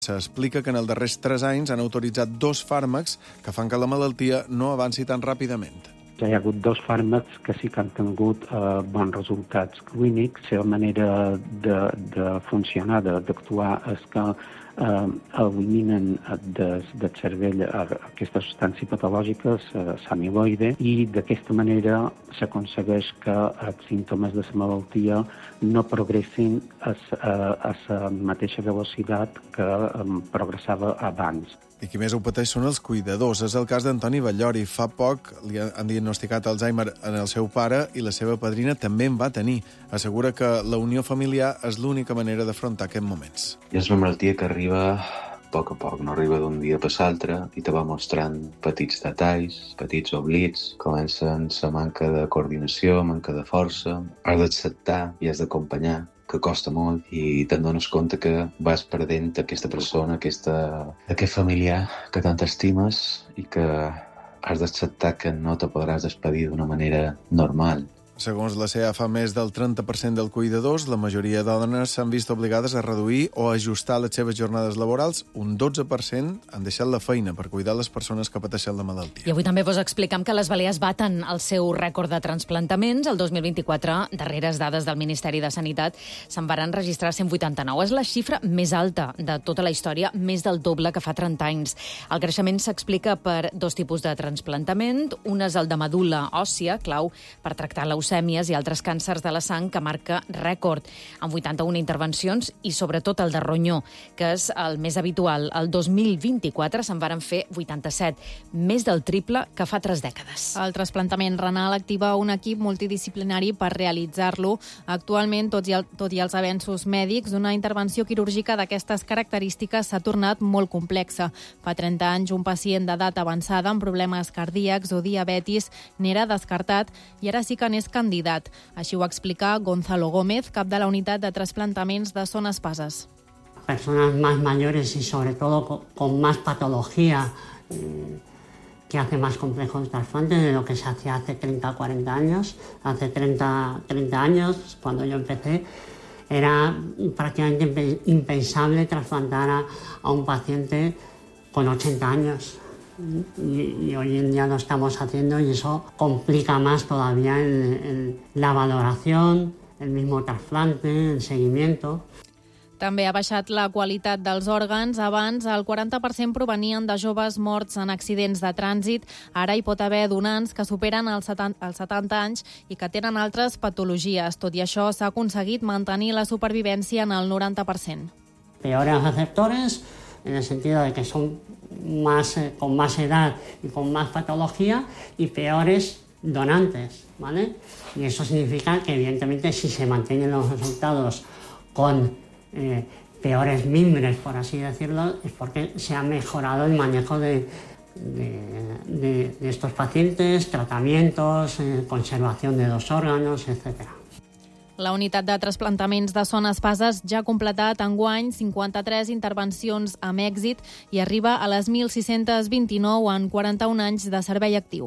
S'explica que en els darrers 3 anys han autoritzat 2 fàrmacs que fan que la malaltia no avanci tan ràpidament. Hi ha hagut 2 fàrmacs que sí que han tingut bons resultats clínics. La manera de funcionar, d'actuar, és que eliminen del cervell aquesta substància patològica, l'amiloide, i d'aquesta manera s'aconsegueix que els símptomes de la malaltia no progressin a la mateixa velocitat que progressava abans. I qui més ho pateix són els cuidadors. És el cas d'Antoni Batllori. Fa poc li han diagnosticat Alzheimer en el seu pare i la seva padrina també en va tenir. Assegura que la unió familiar és l'única manera d'afrontar aquests moments. I és una malaltia que arriba a poc, no arriba d'un dia per l'altre i te va mostrant petits detalls, petits oblits, comencen la manca de coordinació, manca de força, has d'acceptar i has d'acompanyar, que costa molt, i te'n dones compte que vas perdent aquesta persona, aquest familiar que tant estimes i que has d'acceptar que no te podràs despedir d'una manera normal. Segons la CEA, fa més del 30% dels cuidadors, la majoria de dones s'han vist obligades a reduir o ajustar les seves jornades laborals. Un 12% han deixat la feina per cuidar les persones que pateixen la malaltia. I avui també vos explicam que les Balears baten el seu rècord de transplantaments. El 2024, darreres dades del Ministeri de Sanitat, se'n varen registrar 189. És la xifra més alta de tota la història, més del doble que fa 30 anys. El creixement s'explica per 2 tipus de transplantament. Un és el de medul·la òssia, clau per tractar leucèmies i altres càncers de la sang, que marca rècord, amb 81 intervencions, i sobretot el de ronyó, que és el més habitual. El 2024 se'n varen fer 87, més del triple que fa 3 dècades. El trasplantament renal activa un equip multidisciplinari per realitzar-lo. Actualment, tot i els avenços mèdics, una intervenció quirúrgica d'aquestes característiques s'ha tornat molt complexa. Fa 30 anys, un pacient d'edat avançada amb problemes cardíacs o diabetis n'era descartat i ara sí que n'és candidat. Així ho explica Gonzalo Gómez, cap de la unitat de trasplantaments de Son Espases. Personas más mayores y sobre todo con más patología que hace más complejo el trasplante de lo que se hacía hace 30 o 40 años. Hace 30 años, cuando yo empecé, era prácticamente impensable trasplantar a un paciente con 80 años. Y hoy en día lo estamos haciendo y eso complica más todavía la valoración, el mismo trasplante, el seguimiento. També ha baixat la qualitat dels òrgans. Abans, el 40% provenien de joves morts en accidents de trànsit. Ara hi pot haver donants que superen els 70 anys i que tenen altres patologies. Tot i això, s'ha aconseguit mantenir la supervivència en el 90%. Peores receptores, en el sentido de que son con más edad y con más patología, y peores donantes, ¿vale? Y eso significa que, evidentemente, si se mantienen los resultados con peores mimbres, por así decirlo, es porque se ha mejorado el manejo de estos pacientes, tratamientos, conservación de los órganos, etcétera. La unitat de trasplantaments de Son Espases ja ha completat enguany 53 intervencions amb èxit i arriba a les 1.629 en 41 anys de servei actiu.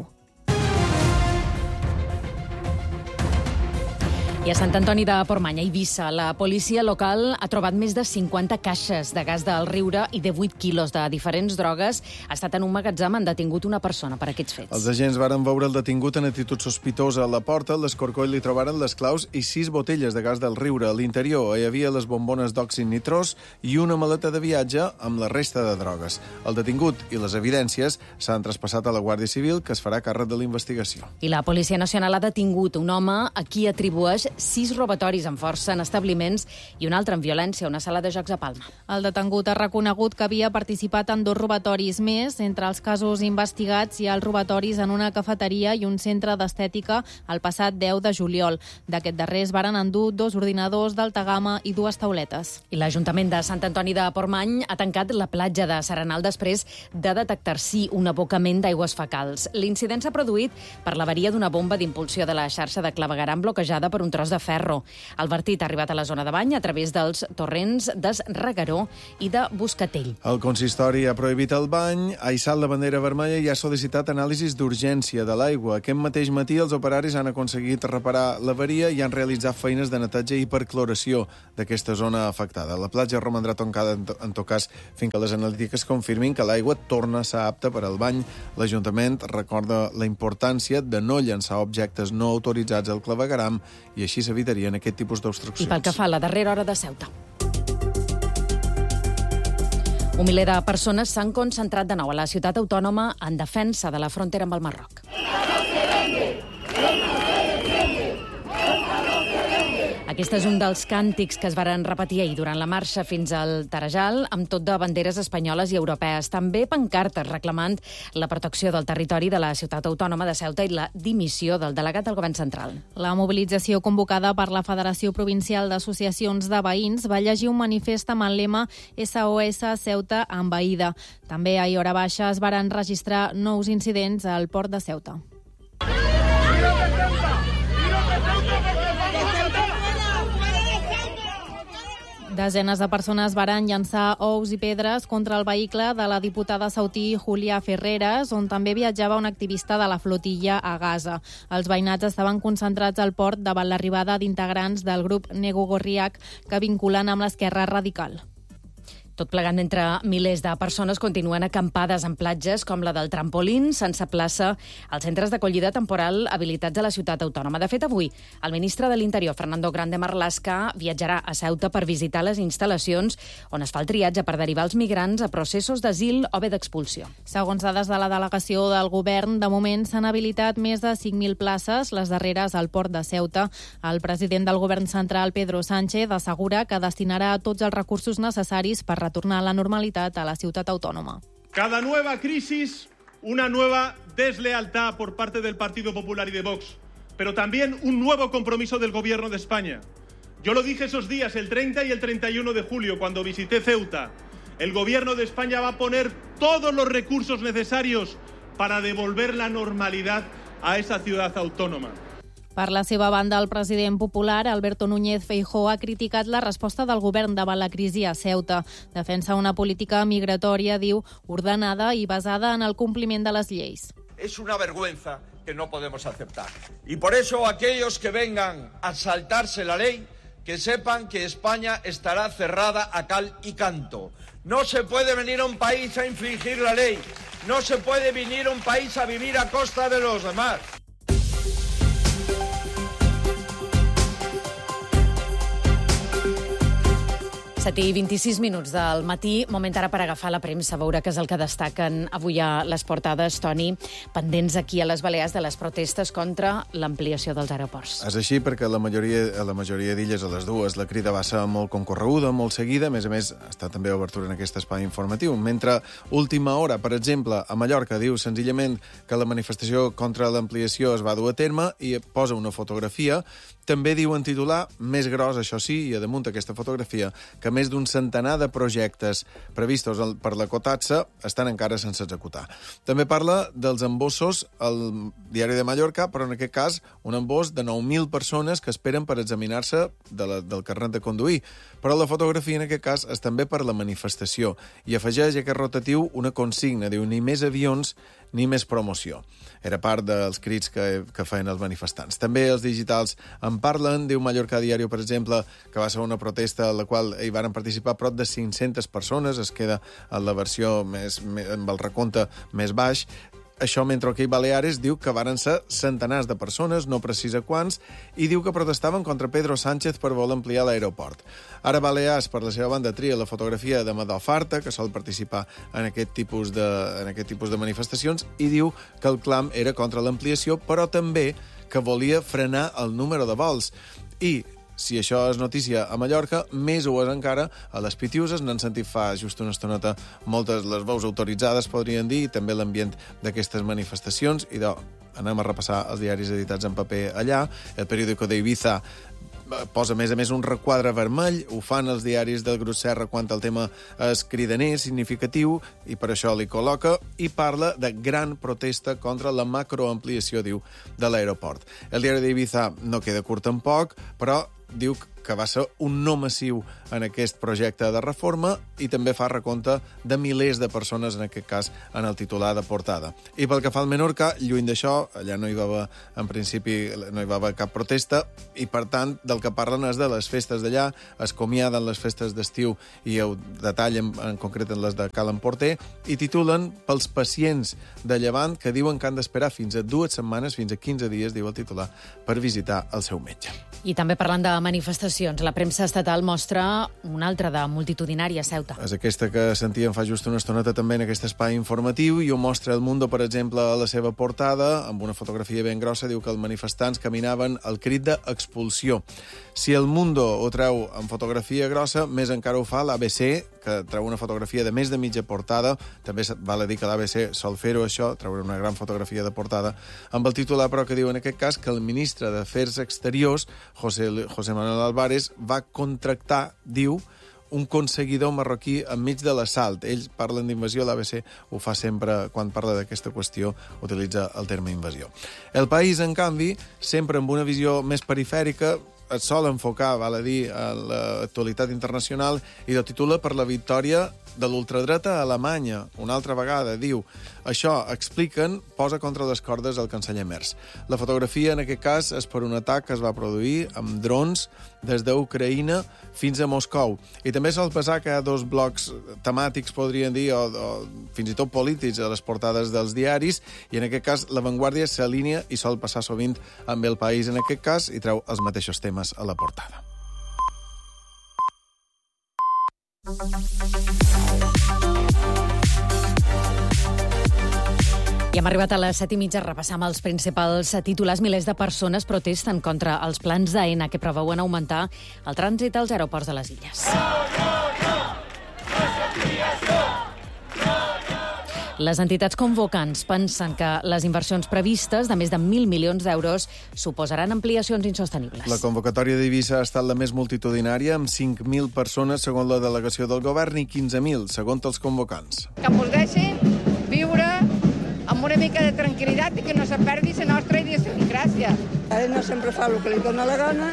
I a Sant Antoni de Portmany, a Eivissa, la policia local ha trobat més de 50 caixes de gas del Riure i de 8 quilos de diferents drogues. Ha estat en un magatzem, han detingut una persona per aquests fets. Els agents varen veure el detingut en actitud sospitosa a la porta. A l'escorcoll li trobaren les claus i 6 botelles de gas del Riure. A l'interior hi havia les bombones d'òxid nitrós i una maleta de viatge amb la resta de drogues. El detingut i les evidències s'han traspassat a la Guàrdia Civil, que es farà càrrec de la investigació. I la Policia Nacional ha detingut un home a qui atribueix 6 robatoris amb força en establiments i un altre en violència a una sala de jocs a Palma. El detengut ha reconegut que havia participat en 2 robatoris més. Entre els casos investigats hi ha els robatoris en una cafeteria i un centre d'estètica el passat 10 de juliol. D'aquest darrer es varen endur 2 ordinadors d'alta gamma i 2 tauletes. I l'Ajuntament de Sant Antoni de Portmany ha tancat la platja de Serenal després de detectar-s'hi un abocament d'aigües fecals. L'incident s'ha produït per l'avaria d'una bomba d'impulsió de la xarxa de clavegueram bloquejada per un tros tros de ferro. El vertit ha arribat a la zona de bany a través dels torrents d'Es Regueró i de Buscatell. El consistori ha prohibit el bany, ha hissat la bandera vermella i ha sol·licitat anàlisis d'urgència de l'aigua. Aquest mateix matí els operaris han aconseguit reparar l'avaria i han realitzat feines de netatge i percloració d'aquesta zona afectada. La platja romandrà tancada, en tot cas, fins que les analítiques confirmin que l'aigua torna a ser apta per al bany. L'Ajuntament recorda la importància de no llançar objectes no autoritzats al clavegueram i així s'evitarien aquest tipus d'obstruccions. I pel que fa a la darrera hora de Ceuta. Un miler de persones s'han concentrat de nou a la ciutat autònoma en defensa de la frontera amb el Marroc. Aquest és un dels càntics que es varen repetir ahir durant la marxa fins al Tarajal, amb tot de banderes espanyoles i europees. També pancartes reclamant la protecció del territori de la ciutat autònoma de Ceuta i la dimissió del delegat del govern central. La mobilització convocada per la Federació Provincial d'Associacions de Veïns va llegir un manifest amb el lema SOS Ceuta envaïda. També ahir hora baixa es varen registrar nous incidents al port de Ceuta. Desenes de persones varen llançar ous i pedres contra el vehicle de la diputada sautí Julia Ferreras, on també viatjava un activista de la flotilla a Gaza. Els veïnats estaven concentrats al port davant l'arribada d'integrants del grup Nego Gorriak que vinculen amb l'esquerra radical. Tot plegat mentre milers de persones continuen acampades en platges com la del Trampolín, sense plaça als centres d'acollida temporal habilitats a la ciutat autònoma. De fet, avui, el ministre de l'Interior, Fernando Grande Marlaska, viatjarà a Ceuta per visitar les instal·lacions on es fa el triatge per derivar els migrants a processos d'asil o bé d'expulsió. Segons dades de la delegació del govern, de moment s'han habilitat més de 5.000 places, les darreres al port de Ceuta. El president del govern central, Pedro Sánchez, assegura que destinarà tots els recursos necessaris per retornar a la normalitat a la ciutat autònoma. Cada nueva crisis, una nueva deslealtad por parte del Partido Popular y de Vox, pero también un nuevo compromiso del Gobierno de España. Yo lo dije esos días, el 30 y el 31 de julio, cuando visité Ceuta. El Gobierno de España va a poner todos los recursos necesarios para devolver la normalidad a esa ciudad autónoma. Per la seva banda, el president popular, Alberto Núñez Feijóo, ha criticat la resposta del govern davant la crisi a Ceuta. Defensa una política migratòria, diu, ordenada i basada en el compliment de les lleis. Es una vergüenza que no podemos aceptar. Y por eso aquellos que vengan a saltarse la ley, que sepan que España estará cerrada a cal y canto. No se puede venir a un país a infringir la ley. No se puede venir a un país a vivir a costa de los demás. 7:26 del matí, moment ara per agafar la premsa, veure què és el que destaquen avui a les portades, Toni, pendents aquí a les Balears de les protestes contra l'ampliació dels aeroports. És així perquè a la majoria d'illes, a les dues, la crida va ser molt concorreguda, molt seguida, a més, està també obertura en aquest espai informatiu. Mentre última hora, per exemple, a Mallorca diu senzillament que la manifestació contra l'ampliació es va dur a terme i posa una fotografia. També diu en titular, més gros, això sí, i a damunt aquesta fotografia, que més d'un centenar de projectes previstos per la Cotatsa estan encara sense executar. També parla dels embossos al Diari de Mallorca, però en aquest cas un emboss de 9.000 persones que esperen per examinar-se del carnet de conduir. Però la fotografia en aquest cas és també per la manifestació i afegeix aquest rotatiu una consigna, diu, ni més avions ni més promoció. Era part dels crits que feien els manifestants. També els digitals en parlen, diu Mallorca Diario, per exemple, que va ser una protesta en la qual hi van participar prop de 500 persones, es queda en la versió amb el recompte més baix. Això mentre que Baleares diu que varen ser centenars de persones, no precisa quants, i diu que protestaven contra Pedro Sánchez per voler ampliar l'aeroport. Ara Balears, per la seva banda, tria la fotografia de Madó Farta, que sol participar en aquest tipus de manifestacions, i diu que el clam era contra l'ampliació, però també que volia frenar el número de vols. I si això és notícia a Mallorca, més ho és encara a les Pitiuses. N'han sentit fa just una estoneta moltes les veus autoritzades, podrien dir, i també l'ambient d'aquestes manifestacions. I anem a repassar els diaris editats en paper allà. El periòdico d'Ibiza posa, a més, un requadre vermell, ho fan els diaris del Grup Serra quan el tema és cridaner, significatiu, i per això li col·loca, i parla de gran protesta contra la macroampliació, diu, de l'aeroport. El diari d'Ibiza no queda curt tampoc, però diu que va ser un no massiu en aquest projecte de reforma i també fa recompte de milers de persones, en aquest cas, en el titular de portada. I pel que fa al Menorca, lluny d'això, allà no hi va haver, en principi, no hi va haver cap protesta i, per tant, del que parlen és de les festes d'allà, es comiaden les festes d'estiu i ho detallen en concret en les de Cal Emporter i titulen pels pacients de Llevant que diuen que han d'esperar fins a 2 setmanes, fins a 15 dies, diu el titular, per visitar el seu metge. I també parlant de manifestacions, la premsa estatal mostra una altra de multitudinària a Ceuta. És aquesta que sentíem fa just una estoneta també en aquest espai informatiu i ho mostra El Mundo, per exemple, a la seva portada, amb una fotografia ben grossa, diu que els manifestants caminaven al crit d'expulsió. Si El Mundo ho treu en fotografia grossa, més encara ho fa l'ABC, que treu una fotografia de més de mitja portada. També val a dir que l'ABC sol fer-ho, això, treure una gran fotografia de portada, amb el titular, però, que diu en aquest cas que el ministre d'Afers Exteriors, José Manuel Álvarez, va contractar, diu, un conseguidor marroquí enmig de l'assalt. Ells parlen d'invasió, l'ABC ho fa sempre, quan parla d'aquesta qüestió, utilitza el terme invasió. El País, en canvi, sempre amb una visió més perifèrica, es sol enfocar, val a dir, a l'actualitat internacional i ho titula per la victòria de l'ultradreta a Alemanya. Una altra vegada, diu, això, expliquen, posa contra les cordes el canceller Merz. La fotografia, en aquest cas, és per un atac que es va produir amb drons des d'Ucraïna fins a Moscou. I també sol passar que hi ha 2 blocs temàtics, podrien dir, o fins i tot polítics, a les portades dels diaris, i en aquest cas La Vanguardia s'alinea i sol passar sovint amb El País, en aquest cas, i treu els mateixos temes a la portada. I hem arribat a les 7:30, repassam els principals titulars. Milers de persones protesten contra els plans d'AENA que preveuen augmentar el trànsit als aeroports de les illes. Les entitats convocants pensen que les inversions previstes de més de 1.000 milions d'euros suposaran ampliacions insostenibles. La convocatòria d'Eivissa ha estat la més multitudinària, amb 5.000 persones, segons la delegació del govern, i 15.000, segons els convocants. Que ens deixin viure amb una mica de tranquil·litat i que no se perdi la nostra idiosincràsia. AENA sempre fa el que li dona la gana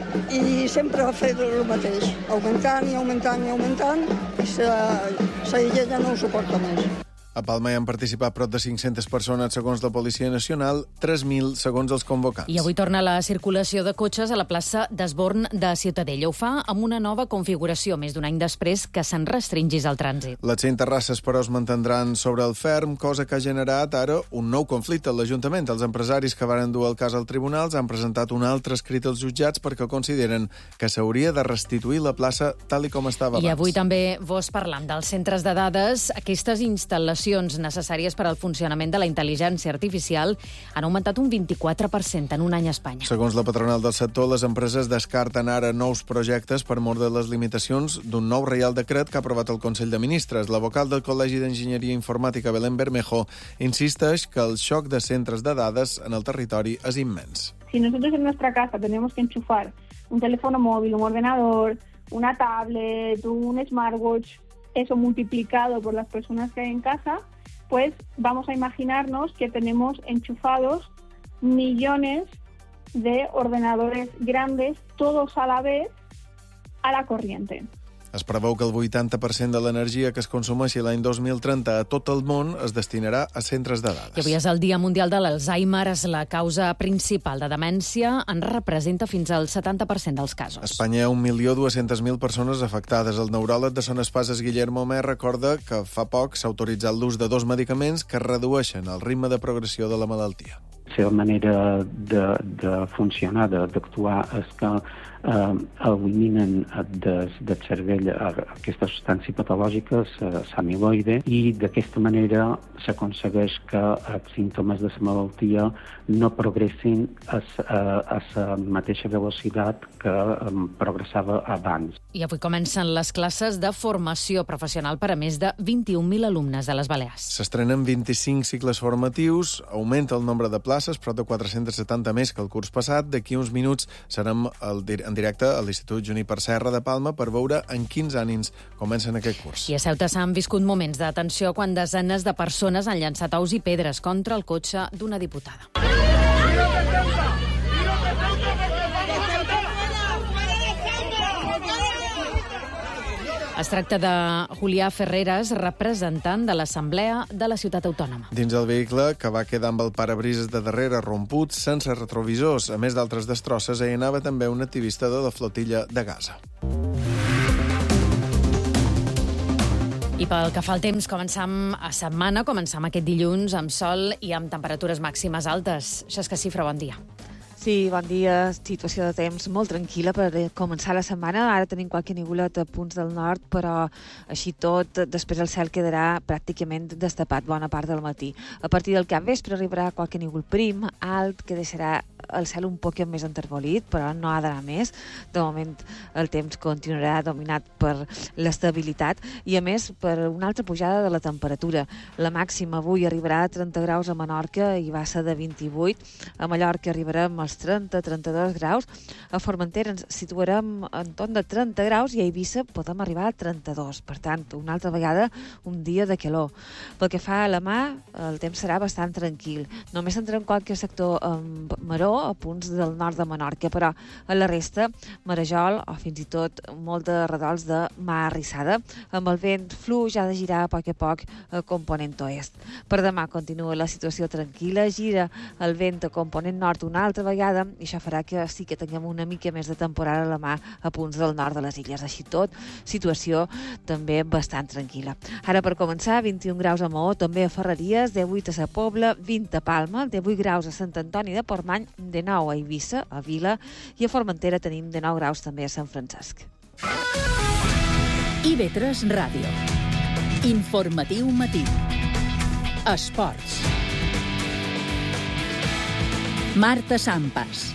i sempre ha fet el mateix, augmentant i augmentant i augmentant, i la illa ja no ho suporta més. A Palma hi han participat prop de 500 persones, segons la Policia Nacional, 3.000, segons els convocants. I avui torna la circulació de cotxes a la plaça d'Esborn de Ciutadella. Ho fa amb una nova configuració, més d'un any després que se'n restringís el trànsit. Les 100 terrasses, però, es mantindran sobre el ferm, cosa que ha generat ara un nou conflicte a l'Ajuntament. Els empresaris que varen dur el cas al tribunal han presentat un altre escrit als jutjats perquè consideren que s'hauria de restituir la plaça tal com estava abans. I avui també vos parlam dels centres de dades. Aquestes instal·lacions necessàries per al funcionament de la intel·ligència artificial han augmentat un 24% en un any a Espanya. Segons la patronal del sector, les empreses descarten ara nous projectes per mort de les limitacions d'un nou reial decret que ha aprovat el Consell de Ministres. La vocal del Col·legi d'Enginyeria Informàtica, Belén Bermejo, insisteix que el xoc de centres de dades en el territori és immens. Si nosotros en nuestra casa tenemos que enchufar un teléfono móvil, un ordenador, una tablet, un smartwatch, eso multiplicado por las personas que hay en casa, pues vamos a imaginarnos que tenemos enchufados millones de ordenadores grandes, todos a la vez, a la corriente. Es preveu que el 80% de l'energia que es consumeixi l'any 2030 a tot el món es destinarà a centres de dades. I avui és el Dia Mundial de l'Alzheimer, és la causa principal de demència, en representa fins al 70% dels casos. A Espanya hi ha 1.200.000 persones afectades. El neuròleg de Son Espases, Guillermo Mer, recorda que fa poc s'ha autoritzat l'ús de 2 medicaments que redueixen el ritme de progressió de la malaltia. La seva manera de funcionar, d'actuar, és que eliminen del cervell aquesta substància patològica, l'amiloide, i d'aquesta manera s'aconsegueix que els símptomes de la malaltia no progressin a la mateixa velocitat que progressava abans. I avui comencen les classes de formació professional per a més de 21.000 alumnes de les Balears. S'estrenen 25 cicles formatius, augmenta el nombre de places, prop de 470 més que el curs passat. D'aquí uns minuts serem en directe a l'Institut Juníper Serra de Palma per veure en quins ànims comencen aquest curs. I a Ceuta s'han viscut moments de tensió quan desenes de persones han llançat ous i pedres contra el cotxe d'una diputada. Es tracta de Julià Ferreras, representant de l'Assemblea de la Ciutat Autònoma. Dins el vehicle, que va quedar amb el parabrises de darrere romput, sense retrovisors, a més d'altres destrosses, hi anava també un activista de la flotilla de Gaza. I pel que fa al temps, començam aquest dilluns amb sol i amb temperatures màximes altes. Xesca Cifra, bon dia. Sí, bon dia. Situació de temps molt tranquil·la per començar la setmana. Ara tenim qualque nivolet a punts del nord, però així tot, després el cel quedarà pràcticament destapat bona part del matí. A partir del capvespre arribarà qualque nívol prim, alt, que deixarà el cel un poc més enterbolit, però no ha d'anar més. De moment el temps continuarà dominat per l'estabilitat i, a més, per una altra pujada de la temperatura. La màxima avui arribarà a 30 graus a Menorca i va ser de 28. A Mallorca arribarem als 30-32 graus. A Formentera ens situarem en torn de 30 graus i a Eivissa podem arribar a 32. Per tant, una altra vegada, un dia de calor. Pel que fa a la mà, el temps serà bastant tranquil. Només entrem qualque sector amb maró a punts del nord de Menorca, però a la resta, marejol o fins i tot molt de redols de mà arrissada, amb el vent fluix ha de girar a poc a component oest. Per demà continua la situació tranquil·la, gira el vent a component nord una altra vegada i això farà que sí que tinguem una mica més de temporada a la mà a punts del nord de les illes. Així tot, situació també bastant tranquil·la. Ara, per començar, 21 graus a Maó, també a Ferreries, 18 a Sa Pobla, 20 a Palma, 18 graus a Sant Antoni de Portmany, 19 a Eivissa, a Vila, i a Formentera tenim 19 graus també a Sant Francesc. IB3 Ràdio. Informatiu matí. Esports. Marta Sampas.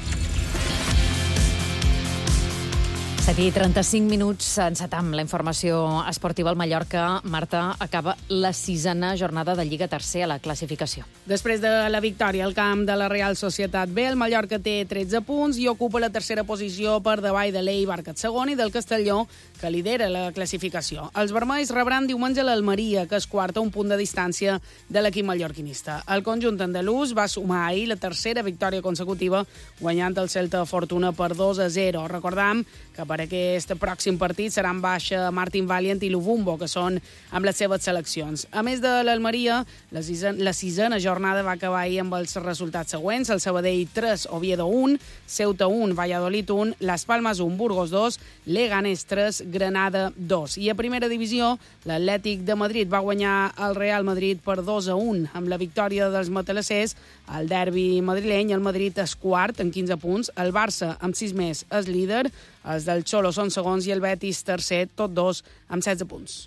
7:35 encetam la informació esportiva al Mallorca. Marta, acaba la 6a jornada de Lliga Tercer a la classificació. Després de la victòria al camp de la Real Societat B, el Mallorca té 13 punts i ocupa la tercera posició per davall de l'Eibar, que és segon, i del Castelló, que lidera la classificació. Els vermells rebran diumenge l'Almeria, que és quarta, un punt de distància de l'equip mallorquinista. El conjunt andalús va sumar ahir la tercera victòria consecutiva, guanyant el Celta Fortuna per 2-0. Recordam que per aquest pròxim partit seran baixa Martin Valiant i Lubumbo, que són amb les seves seleccions. A més de l'Almeria, la 6a jornada va acabar ahir amb els resultats següents: el Sabadell 3, Oviedo 1, Ceuta 1, Valladolid 1, Las Palmas 1, Burgos 2, Leganés 3, Granada 2. I a primera divisió, l'Atlètic de Madrid va guanyar el Real Madrid per 2-1. Amb la victòria dels matalassers, al derbi madrileny, el Madrid és quart amb 15 punts, el Barça amb 6 més és líder, els del Xolo són segons i el Betis tercer, tots dos amb 16 punts.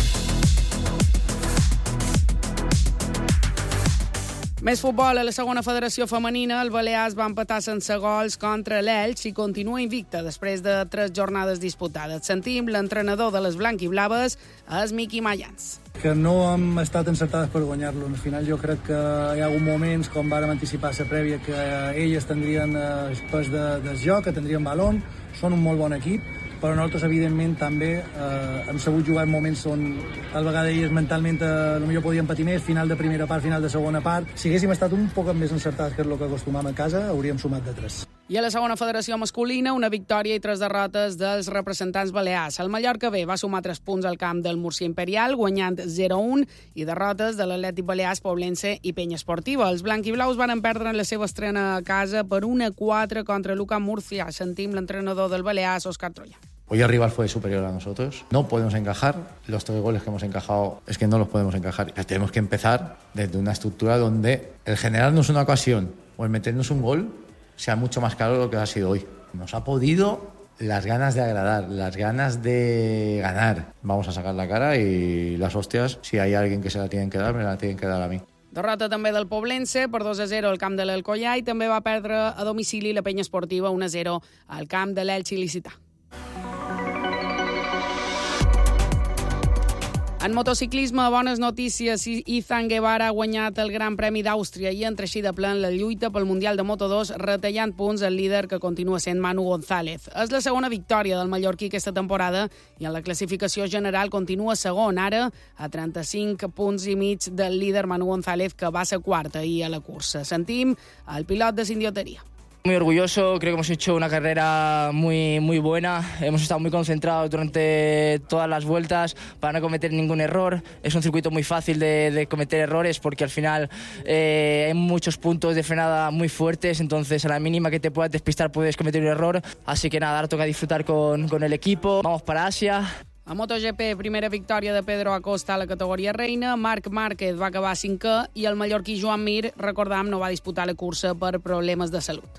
Més futbol a la segona federació femenina. El Balears va empatar sense gols contra l'Elx i continua invicta després de 3 jornades disputades. Sentim l'entrenador de les blanquiblaves, és Miqui Mayans. Que no hem estat encertades per guanyar-lo. Al final jo crec que hi ha hagut moments, com vàrem anticipar la prèvia, que elles tindrien el pes del joc, que tindrien balon, són un molt bon equip, però nosaltres, evidentment, també hem sabut jugar en moments on tal vegada elles mentalment potser podien patir més, final de primera part, final de segona part. Si haguéssim estat un poc més encertats que és el que acostumam a casa, hauríem sumat de 3. I a la segona federació masculina, una victòria i 3 derrotes dels representants balears. El Mallorca B va sumar 3 punts al camp del Murcia Imperial, guanyant 0-1, i derrotes de l'Atlètic Balears, Poblense i Penya Esportiva. Els blanquiblaus van perdre la seva estrena a casa per 1-4 contra l'UCAM Murcia. Sentim l'entrenador del Balears, Òscar Troya. Hoy el rival fue superior a nosotros. No podemos encajar. Los 3 goles que hemos encajado es que no los podemos encajar. Tenemos que empezar desde una estructura donde el generarnos una ocasión o el meternos un gol sea mucho más claro de lo que ha sido hoy. Nos ha podido las ganas de agradar, las ganas de ganar. Vamos a sacar la cara y las hostias, si hay alguien que se la tienen que dar, me la tienen que dar a mí. Derrota també del Poblense per 2-0 al camp de l'Alcoyà i també va perdre a domicili la Penya Esportiva 1-0 al camp de l'Elx il·licità. En motociclisme, bones notícies. Izan Guevara ha guanyat el Gran Premi d'Àustria i entra així de ple en la lluita pel Mundial de Moto2, retallant punts el líder que continua sent Manu González. És la segona victòria del mallorquí aquesta temporada i en la classificació general continua segon, ara a 35 punts i mig del líder Manu González, que va ser quart ahir a la cursa. Sentim el pilot de Sindioteria. Muy orgulloso, creo que hemos hecho una carrera muy buena, hemos estado muy concentrados durante todas las vueltas para no cometer ningún error. Es un circuito muy fácil de cometer errores porque al final hay muchos puntos de frenada muy fuertes, entonces a la mínima que te puedas despistar puedes cometer un error, así que nada, ahora toca disfrutar con el equipo. Vamos para Asia. A MotoGP, primera victòria de Pedro Acosta a la categoria reina. Marc Márquez va acabar 5è i el mallorquí Joan Mir, recordam, no va disputar la cursa per problemes de salut.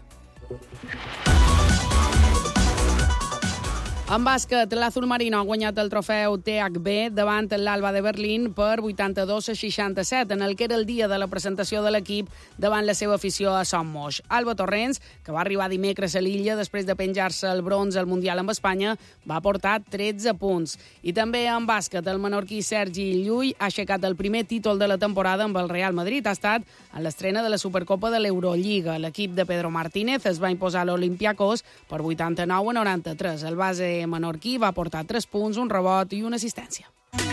En bàsquet, l'Azul Marino ha guanyat el trofeu THB davant l'Alba de Berlín per 82-67, en el que era el dia de la presentació de l'equip davant la seva afició a Son Moix. Alba Torrents, que va arribar dimecres a l'illa després de penjar-se el bronze al Mundial amb Espanya, va portar 13 punts. I també en bàsquet, el menorquí Sergi Llull ha aixecat el primer títol de la temporada amb el Real Madrid. Ha estat en l'estrena de la Supercopa de l'Eurolliga. L'equip de Pedro Martínez es va imposar a l'Olympiacos per 89-93. El base menorquí va portar 3 punts, un rebot i una assistència.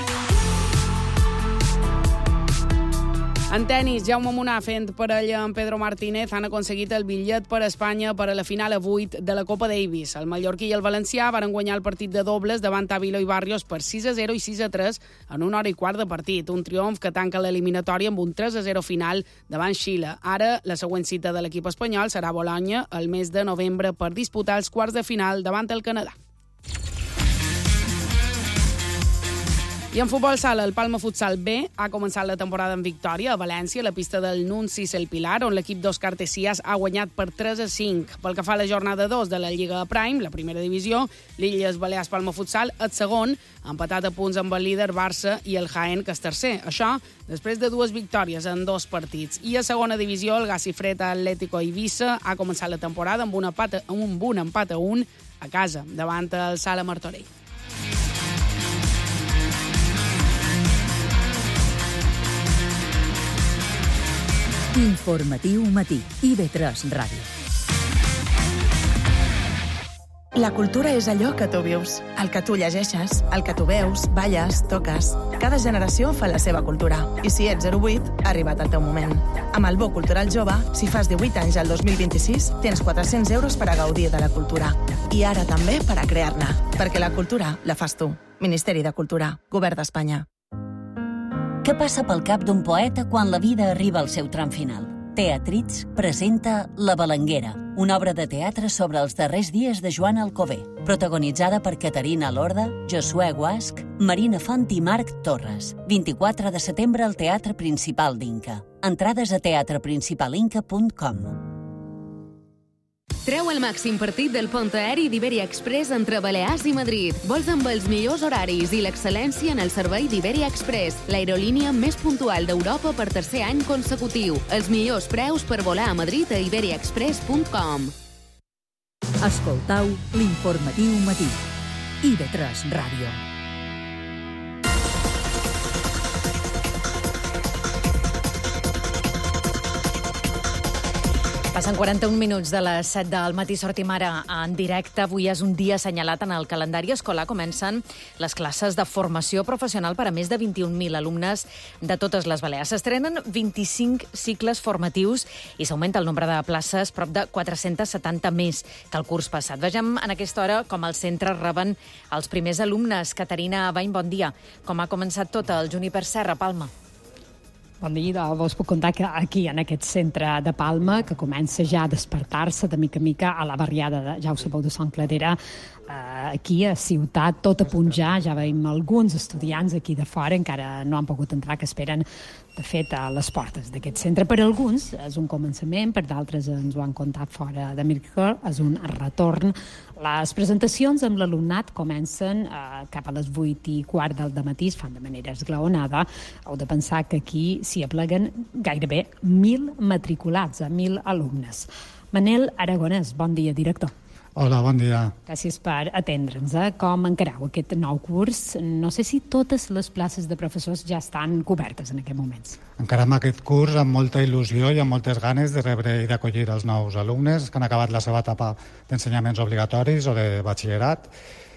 En tenis, Jaume Munà fent parella amb Pedro Martínez han aconseguit el bitllet per a Espanya per a la final a 8 de la Copa Davis. El mallorquí i el valencià van guanyar el partit de dobles davant Ávila i Barrios per 6-0 i 6-3 en 1 hora i quart de partit. Un triomf que tanca l'eliminatòria amb un 3-0 final davant Xile. Ara, la següent cita de l'equip espanyol serà a Bolonya el mes de novembre per disputar els quarts de final davant el Canadà. I en futbol sala, el Palma Futsal B ha començat la temporada en victòria a València, a la pista del Nuncis El Pilar, on l'equip d'Òscar Tessiàs ha guanyat per 3-5. Pel que fa a la jornada 2 de la Lliga Prime, la primera divisió, l'Illes Balears Palma Futsal és segon, empatat a punts amb el líder Barça i el Jaén, que és tercer. Això després de 2 victòries en 2 partits. I a segona divisió, el Gacifreta Atlético Eivissa ha començat la temporada amb un empat a 1 a casa, davant el Sala Martorell. Informatiu matí, IB3 Ràdio. La cultura és allò que tu vius, el que tu llegeixes, el que tu veus, balles, toques. Cada generació fa la seva cultura. I si ets 08, ha arribat el teu moment. Amb el Bo Cultural Jove, si fas 18 anys al 2026, tens 400 euros per a gaudir de la cultura. I ara també per a crear-ne. Perquè la cultura la fas tu. Ministeri de Cultura, Govern d'Espanya. Què passa pel cap d'un poeta quan la vida arriba al seu tram final? Teatrits presenta La Balanguera, una obra de teatre sobre els darrers dies de Joan Alcover, protagonitzada per Caterina Lorda, Josué Guasc, Marina Font i Marc Torres. 24 de setembre al Teatre Principal d'Inca. Entrades a teatreprincipalinca.com. Treu el màxim partit del pont aeri d'Iberia Express entre Balears i Madrid. Vols amb els millors horaris i l'excel·lència en el servei d'Iberia Express, l'aerolínia més puntual d'Europa per tercer any consecutiu. Els millors preus per volar a Madrid a iberiaexpress.com. Escoltau l'informatiu matí. IB3 Ràdio. Passen 41 minuts de les 7 del matí. Sortim ara en directe. Avui és un dia assenyalat en el calendari escolar. Comencen les classes de formació professional per a més de 21.000 alumnes de totes les Balears. S'estrenen 25 cicles formatius i s'augmenta el nombre de places, prop de 470 més que el curs passat. Vegem en aquesta hora com els centres reben els primers alumnes. Caterina Bain, bon dia. Com ha començat tot el Juniper Serra, Palma? Bon dia, vos puc contar que aquí, en aquest centre de Palma, que comença ja a despertar-se de mica en mica a la barriada, ja ho sabeu, de Sant Cladera, aquí a Ciutat, tot a punt ja veiem alguns estudiants aquí de fora, encara no han pogut entrar, que esperen, de fet, a les portes d'aquest centre. Per alguns és un començament, per d'altres ens ho han contat fora de micro, és un retorn. Les presentacions amb l'alumnat comencen cap a les 8:15 del dematí, es fan de manera esglaonada. Heu de pensar que aquí s'hi apleguen gairebé 1.000 matriculats, 1.000 alumnes. Manel Aragonès, bon dia, director. Hola, bon dia. Gràcies per atendre'ns. Com encareu aquest nou curs? No sé si totes les places de professors ja estan cobertes en aquests moments. Encarem aquest curs amb molta il·lusió i amb moltes ganes de rebre i d'acollir els nous alumnes que han acabat la seva etapa d'ensenyaments obligatoris o de batxillerat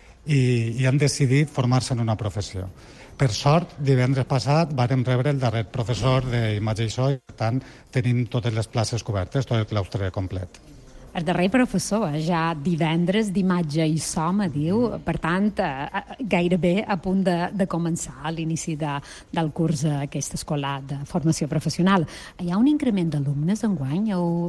i han decidit formar-se en una professió. Per sort, divendres passat vàrem rebre el darrer professor d'imatge i so i, per tant, tenim totes les places cobertes, tot el claustre complet. El darrer professor, ja divendres d'imatge i so, me diu, per tant, gairebé a punt de començar a l'inici del curs aquest escolar de formació professional. Hi ha un increment d'alumnes enguany?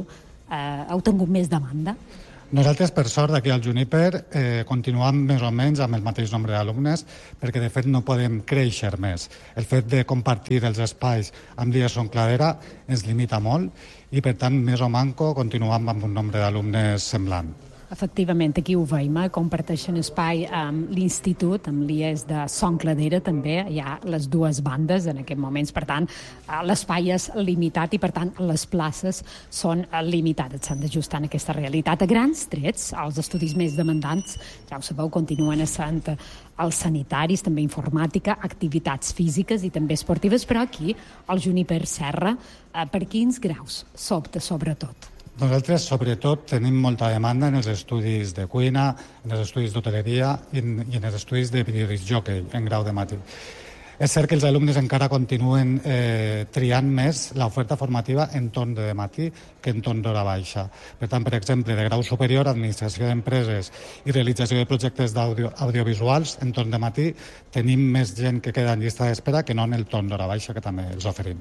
Heu tingut més demanda? Nosaltres, per sort, aquí al Juniper continuem més o menys amb el mateix nombre d'alumnes perquè, de fet, no podem créixer més. El fet de compartir els espais amb Liaison Cladera ens limita molt i, per tant, més o manco, continuem amb un nombre d'alumnes semblant. Efectivament, aquí ho veiem, comparteixen espai amb l'Institut, amb l'IES de Son Cladera, també hi ha les dues bandes en aquests moments, per tant, l'espai és limitat i, per tant, les places són limitades, s'han d'ajustar en aquesta realitat. A grans trets, els estudis més demandants, ja ho sabeu, continuen essent els sanitaris, també informàtica, activitats físiques i també esportives, però aquí, al Juniper Serra, per quins graus s'opta sobretot? Nosaltres, sobretot, tenim molta demanda en els estudis de cuina, en els estudis d'hoteleria i en els estudis de videojockey en grau de matí. És cert que els alumnes encara continuen triant més l'oferta formativa en torn de matí que en torn d'hora baixa. Per tant, per exemple, de grau superior, administració d'empreses i realització de projectes audiovisuals en torn de matí, tenim més gent que queda en llista d'espera que no en el torn d'hora baixa, que també els oferim.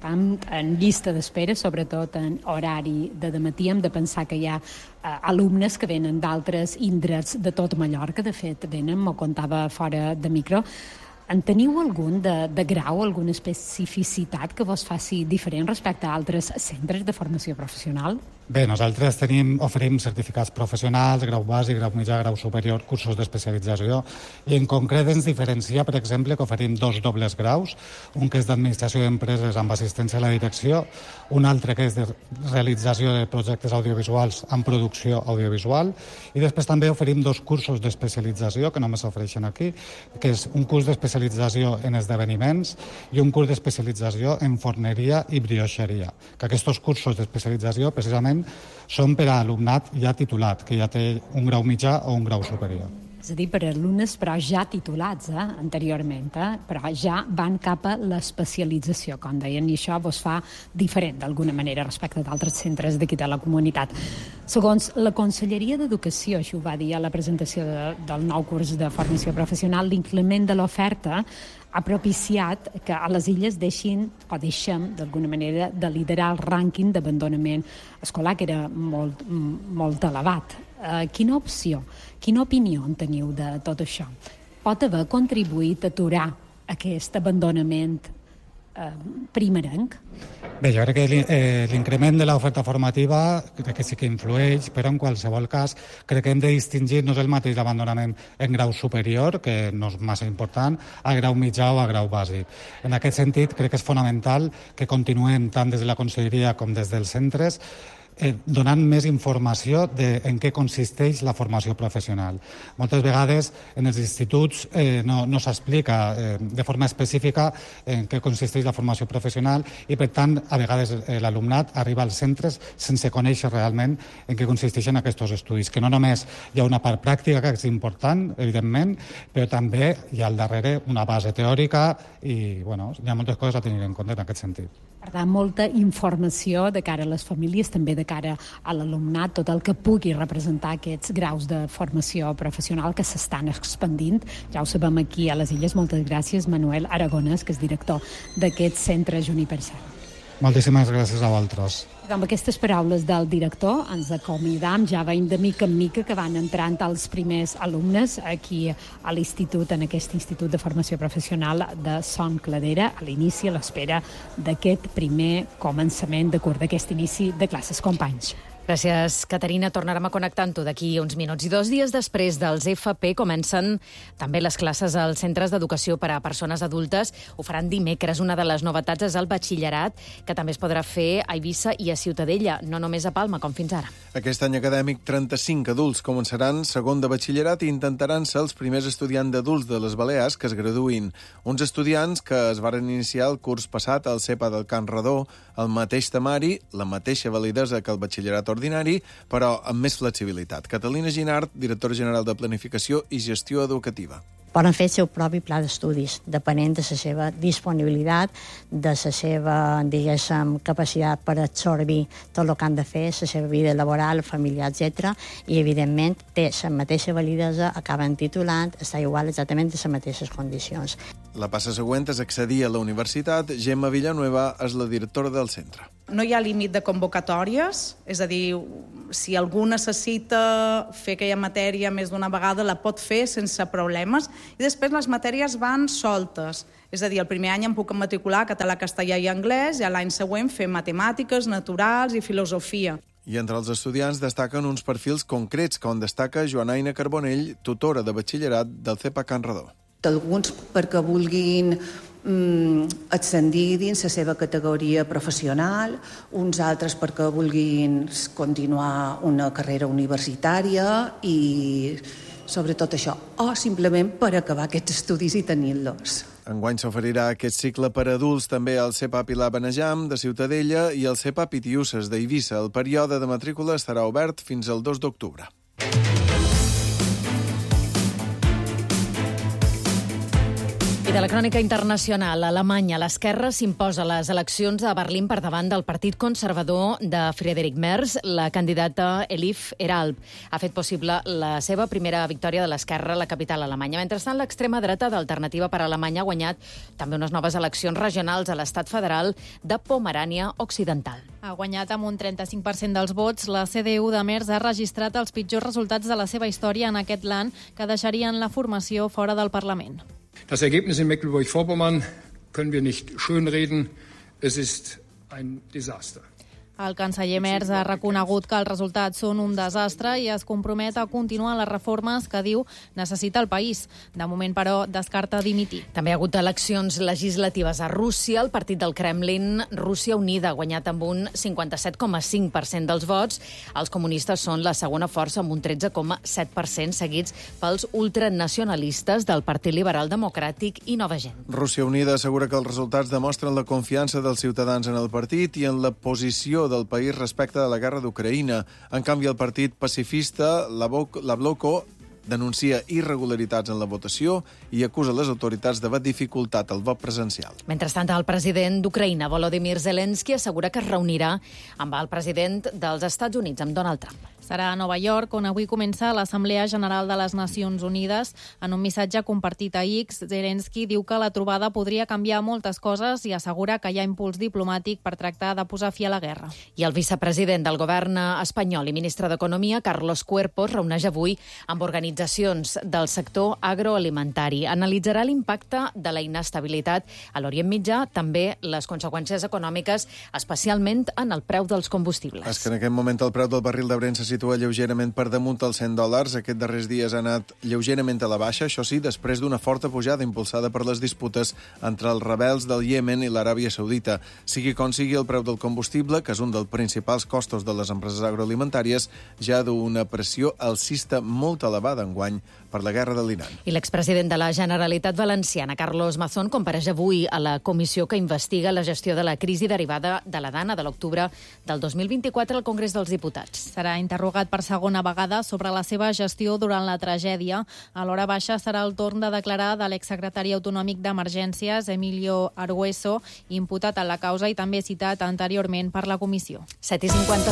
En llista d'espera, sobretot en horari de dematí, hem de pensar que hi ha alumnes que venen d'altres indrets de tot Mallorca, de fet venen, m'ho contava fora de micro. En teniu algun de grau, alguna especificitat que vos faci diferent respecte a altres centres de formació professional? Bé, nosaltres oferim certificats professionals, grau bàsic, grau mitjà, grau superior, cursos d'especialització, i en concret ens diferencia, per exemple, que oferim 2 dobles graus, un que és d'administració d'empreses amb assistència a la direcció, un altre que és de realització de projectes audiovisuals amb producció audiovisual, i després també oferim 2 cursos d'especialització que només s'ofereixen aquí, que és un curs d'especialització en esdeveniments i un curs d'especialització en forneria i brioixeria, que aquests cursos d'especialització precisament són per a alumnat ja titulat, que ja té un grau mitjà o un grau superior. És a dir, per alumnes però ja titulats anteriorment, però ja van cap a l'especialització, com deien, i això vos fa diferent d'alguna manera respecte d'altres centres d'aquí de la comunitat. Segons la Conselleria d'Educació, això ho va dir a la presentació del nou curs de formació professional, l'increment de l'oferta ha propiciat que a les illes deixem d'alguna manera de liderar el rànquing d'abandonament escolar, que era molt elevat. Quina opció, quina opinió en teniu de tot això? Pot haver contribuït a aturar aquest abandonament primerenc? Bé, jo crec que l'increment de l'oferta formativa crec que sí que influeix, però en qualsevol cas crec que hem de distingir no és el mateix l'abandonament en grau superior, que no és massa important, a grau mitjà o a grau bàsic. En aquest sentit, crec que és fonamental que continuem tant des de la Conselleria com des dels centres donant més informació en què consisteix la formació professional. Moltes vegades en els instituts no s'explica de forma específica en què consisteix la formació professional i, per tant, a vegades l'alumnat arriba als centres sense conèixer realment en què consisteixen aquests estudis, que no només hi ha una part pràctica que és important, evidentment, però també hi ha al darrere una base teòrica i hi ha moltes coses a tenir en compte en aquest sentit. Per tant, molta informació de cara a les famílies, també de cara a l'alumnat, tot el que pugui representar aquests graus de formació professional que s'estan expandint. Ja ho sabem aquí a les Illes. Moltes gràcies, Manuel Aragonès, que és director d'aquest centre Juniper Serra. Moltíssimes gràcies a vosaltres. Amb aquestes paraules del director ens acomidam, ja veiem de mica en mica que van entrant els primers alumnes aquí a l'institut, en aquest Institut de Formació Professional de Son Cladera, a l'inici, a l'espera d'aquest primer començament de curs, d'aquest inici de classes. Companys. Gràcies, Caterina. Tornarem a connectar-t'ho d'aquí uns minuts. I 2 dies després dels FP comencen també les classes als centres d'educació per a persones adultes. Ho faran dimecres. Una de les novetats és el batxillerat, que també es podrà fer a Eivissa i a Ciutadella, no només a Palma, com fins ara. Aquest any acadèmic, 35 adults començaran segon de batxillerat i intentaran ser els primers estudiants d'adults de les Balears que es graduïn. Uns estudiants que es varen iniciar el curs passat al CEPA del Can Redó, el mateix temari, la mateixa validesa que el batxillerat ordinari, però amb més flexibilitat. Catalina Ginart, directora general de Planificació i Gestió Educativa. Poden fer el seu propi pla d'estudis, depenent de la seva disponibilitat, de la seva, diguéssim, capacitat per absorbir tot el que han de fer, la seva vida laboral, familiar, etc. I, evidentment, té la mateixa validesa, acaben titulant, està igual exactament de les mateixes condicions. La passa següent és accedir a la universitat. Gemma Villanueva és la directora del centre. No hi ha límit de convocatòries, és a dir, si algú necessita fer aquella matèria més d'una vegada, la pot fer sense problemes, i després les matèries van soltes. És a dir, el primer any em puc matricular català, castellà i anglès, i l'any següent fer matemàtiques, naturals i filosofia. I entre els estudiants destaquen uns perfils concrets, com destaca Joanaina Carbonell, tutora de batxillerat del CEPA Can Redó. Alguns perquè vulguin ascendir dins la seva categoria professional, uns altres perquè vulguin continuar una carrera universitària i sobretot això, o simplement per acabar aquests estudis i tenir-los. Enguany s'oferirà aquest cicle per adults també al CEPA Pilar Benejam de Ciutadella i al CEPA Pitiuses d'Eivissa. El període de matrícula estarà obert fins al 2 d'octubre. I de la crònica internacional, a Alemanya, l'esquerra s'imposa a les eleccions a Berlín per davant del partit conservador de Friedrich Merz. La candidata Elif Eralb ha fet possible la seva primera victòria de l'esquerra a la capital alemanya. Mentrestant, l'extrema dreta d'Alternativa per Alemanya ha guanyat també unes noves eleccions regionals a l'estat federal de Pomerània Occidental. Ha guanyat amb un 35% dels vots. La CDU de Merz ha registrat els pitjors resultats de la seva història en aquest land, que deixarien la formació fora del Parlament. Das Ergebnis in Mecklenburg-Vorpommern können wir nicht schönreden. Es ist ein Desaster. El canceller Merz ha reconegut que els resultats són un desastre i es compromet a continuar les reformes que diu necessita el país. De moment, però, descarta dimitir. També hi ha hagut eleccions legislatives a Rússia. El partit del Kremlin, Rússia Unida, ha guanyat amb un 57,5% dels vots. Els comunistes són la segona força amb un 13,7%, seguits pels ultranacionalistes del Partit Liberal Democràtic i Nova Gent. Rússia Unida assegura que els resultats demostren la confiança dels ciutadans en el partit i en la posició del país respecte de la guerra d'Ucraïna. En canvi, el partit pacifista, la Bloko, denuncia irregularitats en la votació i acusa les autoritats d'haver dificultat el vot presencial. Mentrestant, el president d'Ucraïna, Volodymyr Zelensky, assegura que es reunirà amb el president dels Estats Units, amb Donald Trump. Serà a Nova York, on avui comença l'Assemblea General de les Nacions Unides. En un missatge compartit a X, Zelensky diu que la trobada podria canviar moltes coses i assegura que hi ha impuls diplomàtic per tractar de posar fi a la guerra. I el vicepresident del govern espanyol i ministre d'Economia, Carlos Cuerpos, reuneix avui amb organitzacions del sector agroalimentari. Analitzarà l'impacte de la inestabilitat a l'Orient Mitjà, també les conseqüències econòmiques, especialment en el preu dels combustibles. És que en aquest moment el preu del barril de Brent se situa lleugerament per damunt dels $100. Aquests darrers dies ha anat lleugerament a la baixa, això sí, després d'una forta pujada impulsada per les disputes entre els rebels del Iemen i l'Aràbia Saudita. Sigui com sigui, el preu del combustible, que és un dels principals costos de les empreses agroalimentàries, ja du una pressió alcista molt elevada enguany per la guerra de l'Iran. I l'expresident de la Generalitat Valenciana, Carlos Mazón, compareix avui a la comissió que investiga la gestió de la crisi derivada de la Dana de l'octubre del 2024 al Congrés dels Diputats. Serà interrogat per segona vegada sobre la seva gestió durant la tragèdia. A l'hora baixa serà el torn de declarar de l'exsecretari autonòmic d'Emergències, Emilio Argueso, imputat en la causa i també citat anteriorment per la comissió.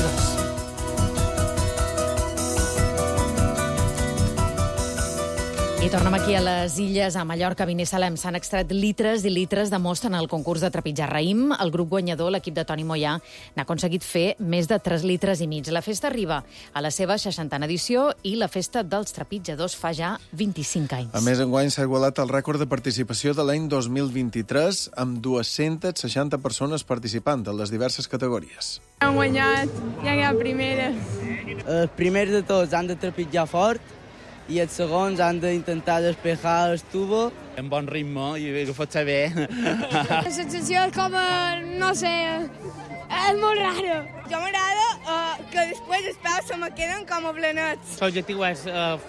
7:52. I tornem aquí a les Illes, a Mallorca, Binissalem. S'han extret litres i litres de most en el concurs de trepitjar raïm. El grup guanyador, l'equip de Toni Moyà, n'ha aconseguit fer més de 3 litres i mig. La festa arriba a la seva 60a edició i la festa dels trepitjadors fa ja 25 anys. A més, enguany s'ha igualat el rècord de participació de l'any 2023 amb 260 persones participant en les diverses categories. Han guanyat, ja que primera. Els primers de tots han de trepitjar fort i els segons han d'intentar despejar el tubo. En bon ritme i que ho faig bé. La sensació és com, no sé, és molt raro. Jo m'agrada que després els peus se me queden com a planets. L'objectiu és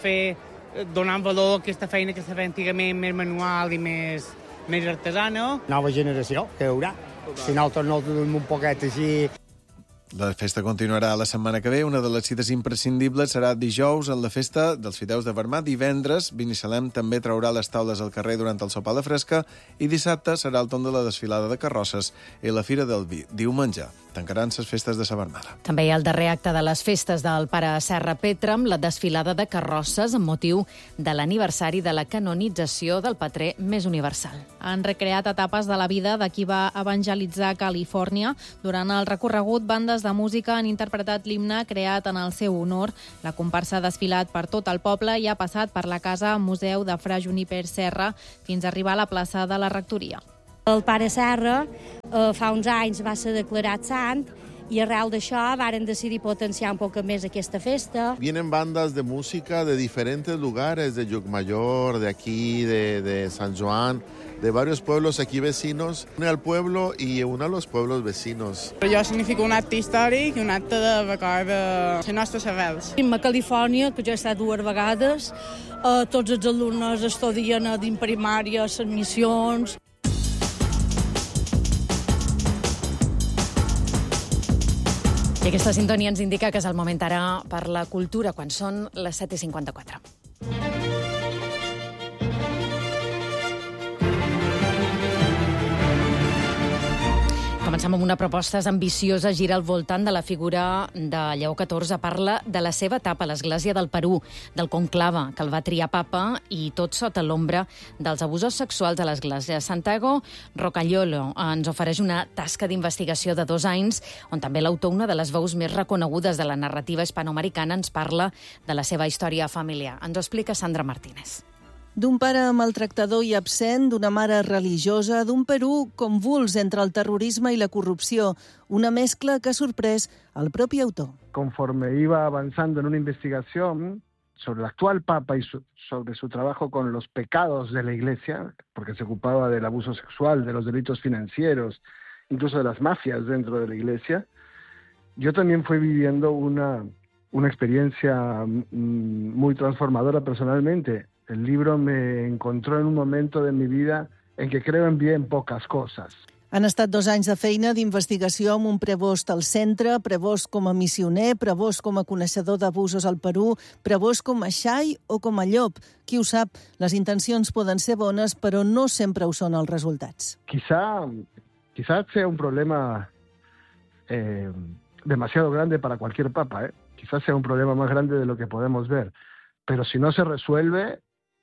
donar valor a aquesta feina que se feia antigament més manual i més artesana. Nova generació, que hi haurà. Si nosaltres no tenim un poquet així. La festa continuarà la setmana que ve. Una de les cites imprescindibles serà dijous en la festa dels Fideus de Vermà. Divendres, Binissalem també traurà les taules al carrer durant el sopar a la fresca i dissabte serà el torn de la desfilada de carrosses i la Fira del Vi. Diumenge tancaran les festes de Savernala. També hi ha el darrer acte de les festes del Pare Serra Petre amb la desfilada de carrosses amb motiu de l'aniversari de la canonització del patró més universal. Han recreat etapes de la vida de qui va evangelitzar Califòrnia. Durant el recorregut, bandes de música han interpretat l'himne creat en el seu honor. La comparsa ha desfilat per tot el poble i ha passat per la casa museu de Fra Juniper Serra fins a arribar a la plaça de la rectoria. El Pare Serra fa uns anys va ser declarat sant i arrel d'això varen decidir potenciar un poc més aquesta festa. Vienen bandas de música de diferentes lugares, de Llucmajor, de aquí, de San Joan, de varios pueblos aquí vecinos. Una al pueblo y una a los pueblos vecinos. Per jo significa un acte històric i un acte de record de les nostres arrels. A Califòrnia, que jo he estat 2 vegades, tots els alumnes estudien dins primària, les missions. I aquesta sintonia ens indica que és el moment ara per la cultura, quan són les 7:54. Comencem amb una proposta ambiciosa, gira al voltant de la figura de Lleó XIV. Parla de la seva etapa a l'Església del Perú, del conclave que el va triar papa i tot sota l'ombra dels abusos sexuals a l'Església. Santiago Rocagliolo ens ofereix una tasca d'investigació de 2 anys on també l'autor, una de les veus més reconegudes de la narrativa hispanoamericana, ens parla de la seva història familiar. Ens ho explica Sandra Martínez. D'un pare maltractador i absent, d'una mare religiosa, d'un Perú convuls entre el terrorisme i la corrupció, una mescla que ha sorprès el propi autor. Conforme iba avanzando en una investigación sobre el actual Papa y sobre su trabajo con los pecados de la Iglesia, porque se ocupaba del abuso sexual, de los delitos financieros, incluso de las mafias dentro de la Iglesia, yo también fui viviendo una experiencia muy transformadora personalmente. El libro me encontró en un momento de mi vida en que creo en bien pocas cosas. Han estat 2 anys de feina d'investigació amb un prebost al centre, prebost com a missioner, prebost com a coneixedor d'abusos al Perú, prebost com a xai o com a llop. Qui ho sap, les intencions poden ser bones, però no sempre ho són els resultats. Quizás sea un problema demasiado grande para cualquier papa, Quizás sea un problema más grande de lo que podemos ver. Pero si no se resuelve,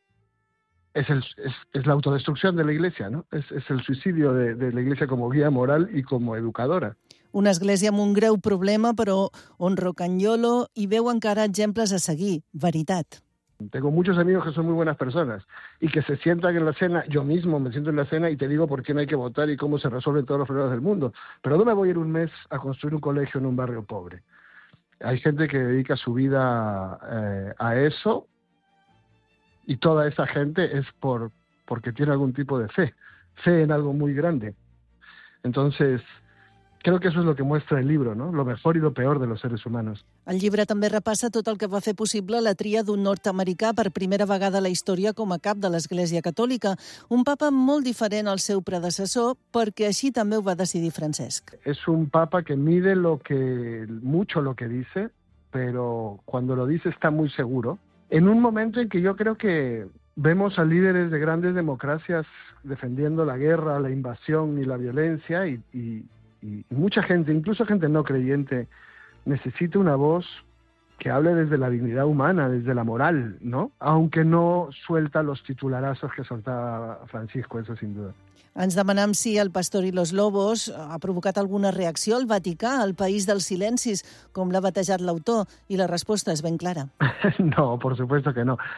es la autodestrucción de la Iglesia, ¿no? Es el suicidio de la Iglesia como guía moral y como educadora. Una església amb un greu problema, però on Rocagliolo hi veu encara exemples a seguir. Veritat. Tengo muchos amigos que son muy buenas personas y que se sientan en la cena, yo mismo me siento en la cena y te digo por quién hay que votar y cómo se resuelven todos los problemas del mundo. Pero no me voy a ir un mes a construir un colegio en un barrio pobre. Hay gente que dedica su vida a eso. Y toda esa gente es porque tiene algún tipo de fe en algo muy grande. Entonces, creo que eso es lo que muestra el libro, ¿no? Lo mejor y lo peor de los seres humanos. El llibre també repassa tot el que va fer possible la tria d'un nord-americà per primera vegada a la història com a cap de l'Església Catòlica, un papa molt diferent al seu predecessor, perquè així també ho va decidir Francesc. Es un papa que mide mucho lo que dice, pero cuando lo dice está muy seguro. En un momento en que yo creo que vemos a líderes de grandes democracias defendiendo la guerra, la invasión y la violencia y mucha gente, incluso gente no creyente, necesita una voz que hable desde la dignidad humana, desde la moral, ¿no? Aunque no suelta los titularazos que soltaba Francisco, eso sin duda. Ens demanam si El pastor i los lobos ha provocat alguna reacció al Vaticà, al país dels silencis, com l'ha batejat l'autor, i la resposta és ben clara. No, por supuesto que no.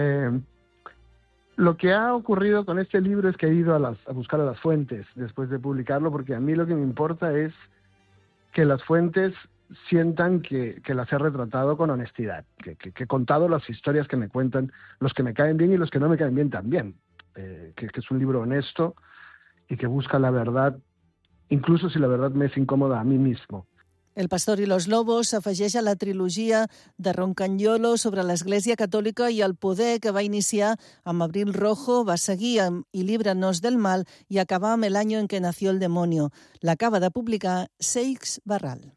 Lo que ha ocurrido con este libro es que he ido a buscar a las fuentes después de publicarlo, porque a mí lo que me importa es que las fuentes sientan que las he retratado con honestidad, que he contado las historias que me cuentan los que me caen bien y los que no me caen bien también, que es un libro honesto y que busca la verdad, incluso si la verdad me es incòmoda a mi mismo. El pastor i los lobos s'afegeix a la trilogia de Roncagnolo sobre l'Església Catòlica i el poder que va iniciar amb Abril Rojo, va seguir amb Y líbranos del mal i acabar amb El año en que nació el demonio. L'acaba de publicar Seix Barral.